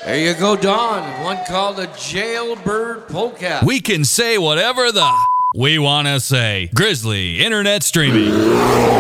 There you go, Don. One called a jailbird polecat. We can say whatever the we want to say. Grizzly Internet Streaming.